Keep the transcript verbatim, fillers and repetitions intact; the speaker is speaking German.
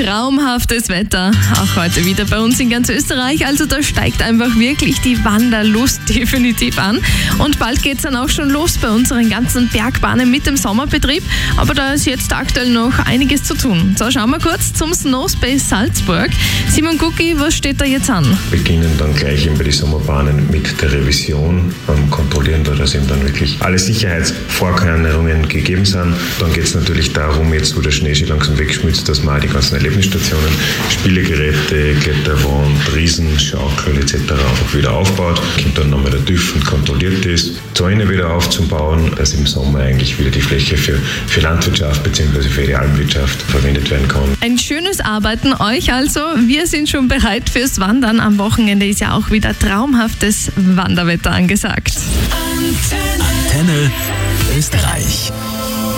Traumhaftes Wetter, auch heute wieder bei uns in ganz Österreich. Also da steigt einfach wirklich die Wanderlust definitiv an. Und bald geht es dann auch schon los bei unseren ganzen Bergbahnen mit dem Sommerbetrieb. Aber da ist jetzt aktuell noch einiges zu tun. So, schauen wir kurz zum Snowspace Salzburg. Simon Gucki, was steht da jetzt an? Wir beginnen dann gleich eben bei den Sommerbahnen mit der Revision, ähm, kontrollieren, dass eben dann wirklich alle Sicherheitsvorkehrungen gegeben sind. Dann geht es natürlich darum, jetzt wo der Schnee schon langsam wegschmilzt, dass man auch die ganzen Erlebnisstationen, Spielegeräte, Kletterwand, Riesenschaukel et cetera einfach wieder aufbaut. Kommt dann nochmal der TÜV und kontrolliert das. Zäune wieder aufzubauen, dass im Sommer eigentlich wieder die Fläche für, für Landwirtschaft bzw. für die Almwirtschaft verwendet werden kann. Ein schönes Arbeiten euch also. Wir sind schon bereit fürs Wandern. Am Wochenende ist ja auch wieder traumhaftes Wanderwetter angesagt. Antenne Österreich.